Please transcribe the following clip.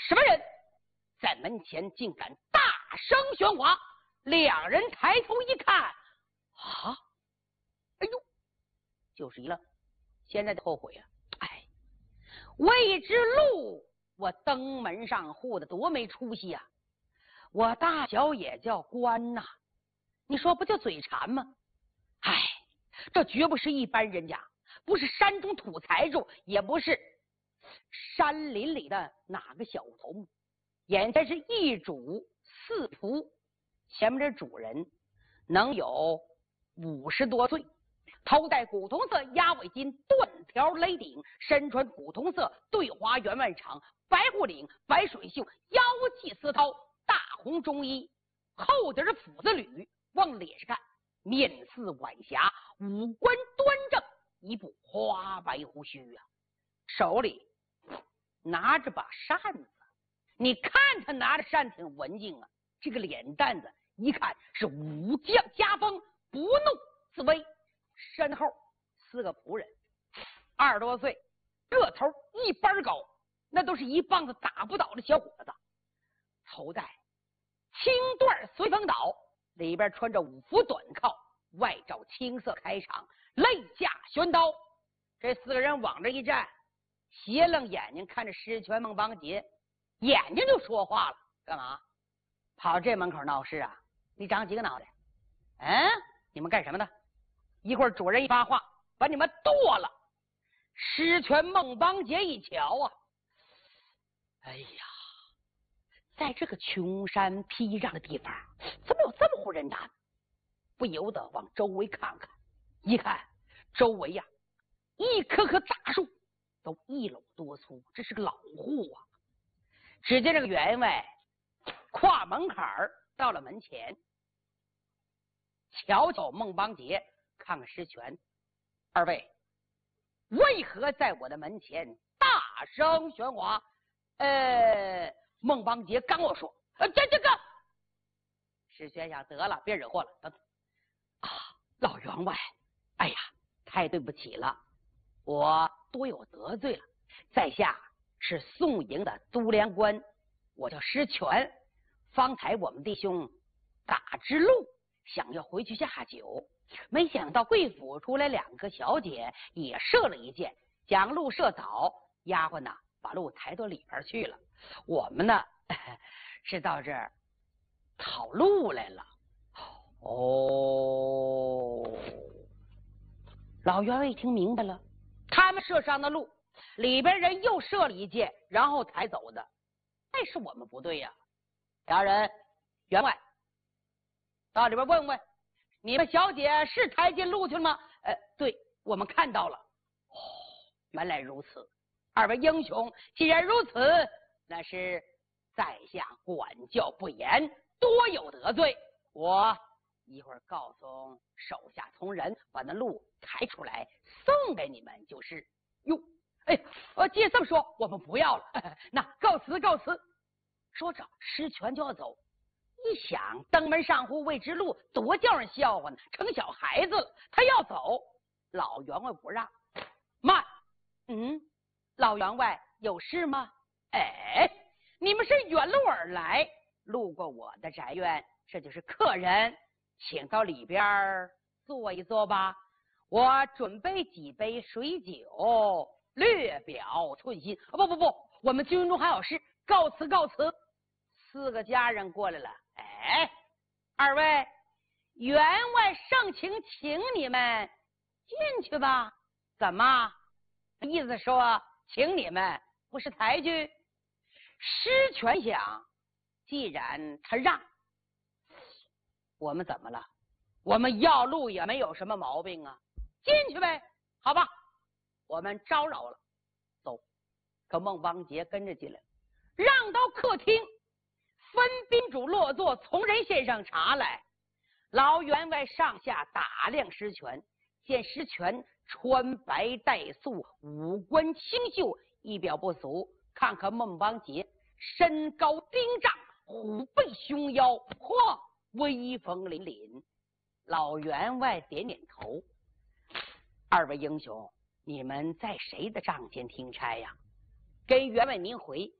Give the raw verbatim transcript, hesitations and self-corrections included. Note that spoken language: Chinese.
什么人在门前竟敢大声喧哗？两人抬头一看，啊，哎呦，就是一愣，现在就后悔啊！哎，未知路，我登门上户的多没出息啊！我大小也叫官呐、啊，你说不就嘴馋吗？哎，这绝不是一般人家，不是山中土财主，也不是山林里的哪个小头目，眼前是一主四仆，前面这主人能有五十多岁，头戴古铜色鸭尾巾，盾条勒顶，身穿古铜色对花员外长白护领白水袖，腰系丝绦大红中衣，后底是斧子履，往脸上看面似晚霞，五官端正，一部花白胡须啊，手里拿着把扇子，你看他拿着扇挺文静啊，这个脸蛋子一看是武将家风，不怒自威。身后四个仆人，二十多岁，个头一般高，那都是一棒子打不倒的小伙子，头戴青缎随风倒，里边穿着五幅短靠，外罩青色开场，肋下悬刀。这四个人往这一站，斜楞眼睛看着石泉孟邦杰，眼睛就说话了：干嘛跑这门口闹事啊？你长几个脑袋？嗯，你们干什么的？一会儿主人一发话，把你们剁了。石泉孟邦杰一瞧啊，哎呀，在这个穷山僻壤的地方，怎么有这么户人家？不由得往周围看看，一看周围呀、啊，一棵棵大树都一垄多粗，这是个老户啊。只见这个员外跨门槛儿到了门前，瞧瞧孟邦杰，看看石泉，二位为何在我的门前大声喧哗？呃，孟邦杰刚要说，呃，这这个，石泉想得了，别惹祸了。等啊，老员外，哎呀，太对不起了，我多有得罪了。在下是宋营的都连官，我叫石泉。方才我们弟兄打支路，想要回去下酒，没想到贵府出来两个小姐，也射了一箭，将路射倒，丫鬟呢把路抬到里边去了。我们呢是到这儿讨路来了。哦，老员外一听明白了，他们射伤的路，里边人又射了一箭，然后抬走的，那是我们不对呀、啊。家人，员外到里边问问，你们小姐是抬进路去了吗？呃，对，我们看到了。哦，原来如此。二位英雄，既然如此，那是在下管教不严，多有得罪。我一会儿告诉手下从人，把那路抬出来送给你们就是。哟，哎，呃，既然这么说，我们不要了。呃、那告辞，告辞。说着，石泉就要走。一想登门上户未知路，多叫人笑话呢，成小孩子了。他要走，老员外不让。慢，嗯，老员外有事吗？哎，你们是远路而来，路过我的宅院，这就是客人，请到里边坐一坐吧。我准备几杯水酒，略表寸心。啊，不不不，我们军中还有事，告辞告辞。四个家人过来了，哎，二位，员外盛情请你们进去吧。怎么意思说请你们不是抬举？施全想，既然他让，我们怎么了？我们要路也没有什么毛病啊，进去呗。好吧，我们招扰了，走。可孟邦杰跟着进来，让到客厅，分宾主落座，从人献上茶来。老员外上下打量石泉，见石泉穿白带素，五官清秀，一表不俗。看看孟邦杰，身高丁丈，虎背熊腰，嚯，威风凛凛。老员外点点头，二位英雄，你们在谁的帐前听差呀？跟员外您回，